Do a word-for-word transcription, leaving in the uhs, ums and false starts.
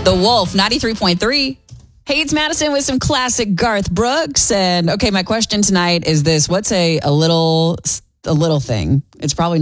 The Wolf, ninety-three point three. Hey, it's Madison with some classic Garth Brooks. And okay, my question tonight is this. What's a, a little, a little thing? It's probably